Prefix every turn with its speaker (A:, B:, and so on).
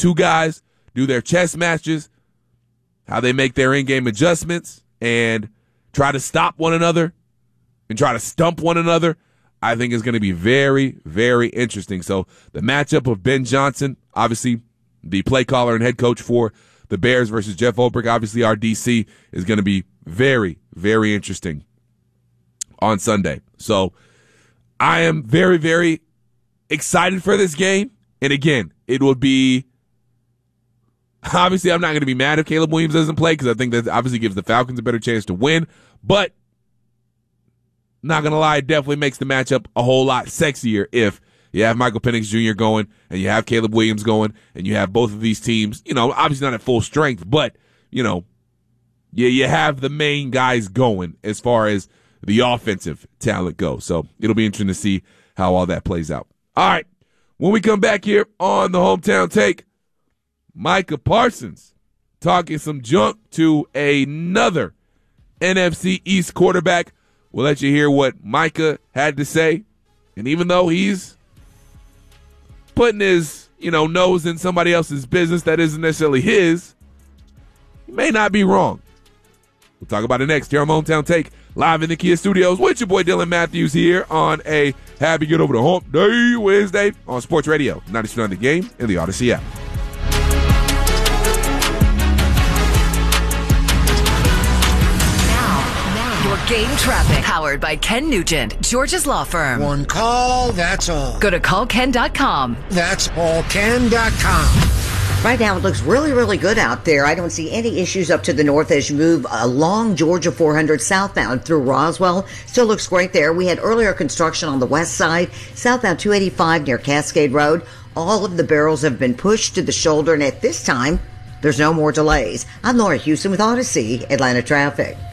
A: two guys do their chess matches, how they make their in-game adjustments and try to stop one another and try to stump one another, I think is going to be very, very interesting. So the matchup of Ben Johnson, obviously the play caller and head coach for the Bears, versus Jeff Ulbrich, obviously our DC, is going to be very, very interesting on Sunday. So I am very, very excited for this game. And again, it will be, obviously I'm not going to be mad if Caleb Williams doesn't play, because I think that obviously gives the Falcons a better chance to win. But not going to lie, it definitely makes the matchup a whole lot sexier if you have Michael Penix Jr. going and you have Caleb Williams going and you have both of these teams, obviously not at full strength, but, you have the main guys going as far as the offensive talent goes. So it'll be interesting to see how all that plays out. All right. When we come back here on the Hometown Take, Micah Parsons talking some junk to another NFC East quarterback. We'll let you hear what Micah had to say. And even though he's putting his, nose in somebody else's business that isn't necessarily his, he may not be wrong. We'll talk about it next here on Hometown Take, live in the Kia Studios with your boy Dylan Matthews here on a Happy Get Over the Hump Day Wednesday on Sports Radio 92.9 The Game and the Odyssey app.
B: Your game traffic, powered by Ken Nugent, Georgia's law firm.
C: One call, that's all.
B: Go to callken.com.
C: That's allken.com.
D: Right now, it looks really, really good out there. I don't see any issues up to the north as you move along Georgia 400 southbound through Roswell. Still looks great there. We had earlier construction on the west side, southbound 285 near Cascade Road. All of the barrels have been pushed to the shoulder, and at this time, there's no more delays. I'm Laura Houston with Odyssey Atlanta Traffic.